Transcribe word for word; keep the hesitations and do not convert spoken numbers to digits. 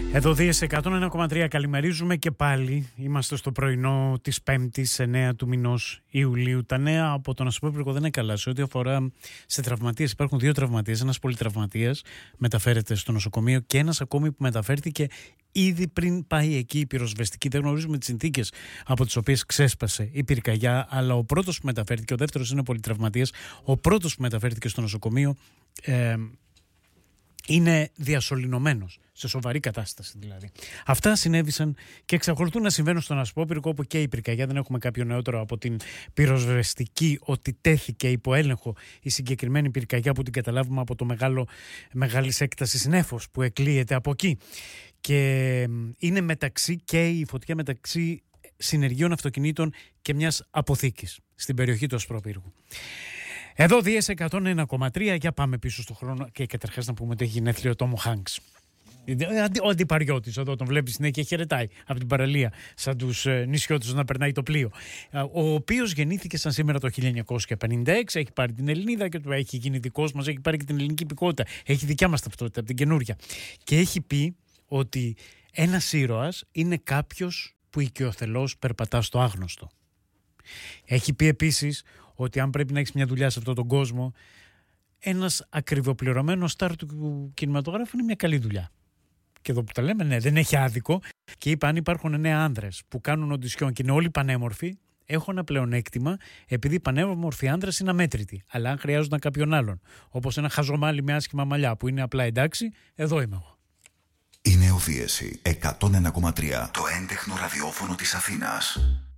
Εδώ Δίες εκατόν ένα κόμμα τρία, καλημερίζουμε και πάλι. Είμαστε στο πρωινό της Πέμπτης, εννέα του μηνός Ιουλίου. Τα νέα από τον Ασπρόπυργο δεν είναι καλά. Σε ό,τι αφορά σε τραυματίες, υπάρχουν δύο τραυματίες. Ένας πολυτραυματίας μεταφέρεται στο νοσοκομείο και ένας ακόμη που μεταφέρθηκε ήδη πριν πάει εκεί η πυροσβεστική. Δεν γνωρίζουμε τις συνθήκες από τις οποίες ξέσπασε η πυρκαγιά, αλλά ο πρώτος που μεταφέρθηκε, ο δεύτερος είναι πολυτραυματίας. Ο πρώτος που μεταφέρθηκε στο νοσοκομείο ε, είναι διασωληνωμένος, σε σοβαρή κατάσταση δηλαδή. Αυτά συνέβησαν και εξακολουθούν να συμβαίνουν στον Ασπρόπυργο, όπου και η πυρκαγιά. Δεν έχουμε κάποιο νεότερο από την πυροσβεστική ότι τέθηκε υπό έλεγχο η συγκεκριμένη πυρκαγιά, που την καταλάβουμε από το μεγάλο, μεγάλης έκτασης νέφος που εκλείεται από εκεί. Και είναι μεταξύ και η φωτιά μεταξύ συνεργείων αυτοκινήτων και μιας αποθήκης στην περιοχή του Ασπρόπυργου. Εδώ Δίες εκατόν ένα κόμμα τρία, για πάμε πίσω στον χρόνο και καταρχάς να πούμε ότι έχει γενέθλιο ο Τόμο Χάνκς. Ο αντιπαριώτης εδώ, τον βλέπει συνέχεια, χαιρετάει από την παραλία σαν τους νησιώτες να περνάει το πλοίο, ο οποίος γεννήθηκε σαν σήμερα το χίλια εννιακόσια πενήντα έξι, έχει πάρει την Ελληνίδα και του έχει γίνει δικός μας, έχει πάρει και την ελληνική υπηκότητα, έχει δικιά μας ταυτότητα από την καινούρια, και έχει πει ότι ένας ήρωας είναι κάποιος που οικειοθελώς περπατά στο άγνωστο. Έχει πει επίσης ότι αν πρέπει να έχεις μια δουλειά σε αυτόν τον κόσμο, ένας ακριβοπληρωμένος στάρ του κινηματογράφου είναι μια καλή δουλειά. Και εδώ που τα λέμε, ναι, δεν έχει άδικο. Και είπα, αν υπάρχουν εννέα άνδρες που κάνουν οντισιόν και είναι όλοι πανέμορφοι, έχω ένα πλεονέκτημα, επειδή οι πανέμορφοι άνδρες είναι αμέτρητοι. Αλλά αν χρειάζονταν κάποιον άλλον, όπως ένα χαζομάλι με άσχημα μαλλιά που είναι απλά εντάξει, εδώ είμαι εγώ. Είναι ο Δίεση εκατόν ένα κόμμα τρία, το έντεχνο ραδιόφωνο της Αθήνας.